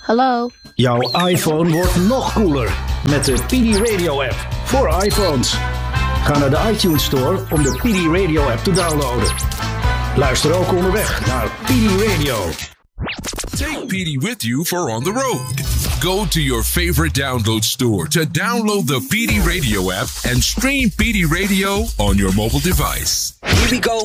Hallo? Jouw iPhone wordt nog cooler met de PD Radio app voor iPhones. Ga naar de iTunes Store om de PD Radio app te downloaden. Luister ook onderweg naar PD Radio. Take PD with you for on the road. Go to your favorite download store to download the PD Radio app and stream PD Radio on your mobile device. Here we go.